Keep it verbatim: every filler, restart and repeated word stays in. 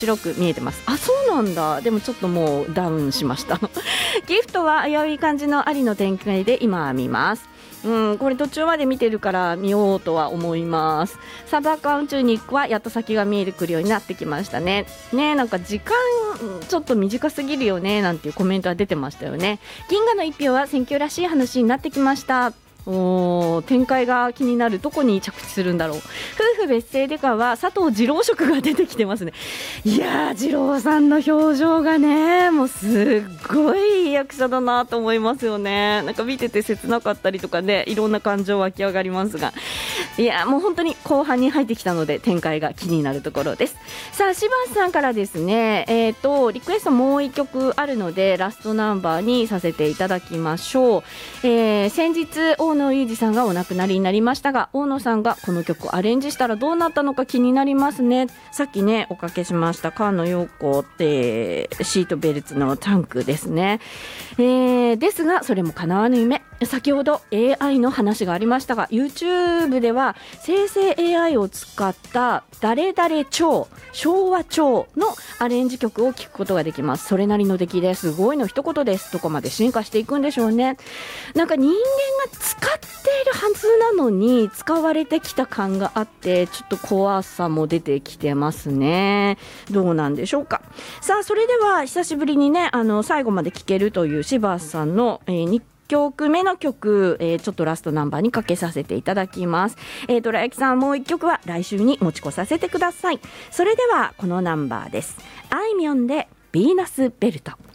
白く見えてます。あ、そうなんだ。でもちょっともうダウンしましたギフトは危うい感じのありの展開で今は見ます。うん、これ途中まで見てるから見ようとは思います。サブアカウントに行くはやっと先が見えてくるようになってきましたね。ね、なんか時間ちょっと短すぎるよねなんていうコメントは出てましたよね。銀河の一票は選挙らしい話になってきました。おー、展開が気になる。どこに着地するんだろう。夫婦別姓でかは佐藤二郎色が出てきてますね。いやー、二郎さんの表情がね、もうすっごいいい役者だなと思いますよね。なんか見てて切なかったりとかね、いろんな感情湧き上がりますが、いやもう本当に後半に入ってきたので展開が気になるところです。さあ、柴田さんからですね、えーとリクエストもういっきょくあるのでラストナンバーにさせていただきましょう。えー、先日大野裕二さんがお亡くなりになりましたが、大野さんがこの曲をアレンジしたらどうなったのか気になりますね。さっきねおかけしました菅野陽子ってシートベルツのタンクですね。えー、ですがそれも叶わぬ夢。先ほど エーアイ の話がありましたが YouTube では生成 エーアイ を使った誰々調昭和調のアレンジ曲を聴くことができます。それなりの出来ですごいの一言です。どこまで進化していくんでしょうね。なんか人間が使っているはずなのに使われてきた感があってちょっと怖さも出てきてますね。どうなんでしょうか。さあ、それでは久しぶりにねあの最後まで聴けるという柴田さんの、えー、にきょくめの曲、えー、ちょっとラストナンバーにかけさせていただきます。えー、とらやきさん、もういっきょくは来週に持ち越させてください。それではこのナンバーです。あいみょんでヴィーナスベルト。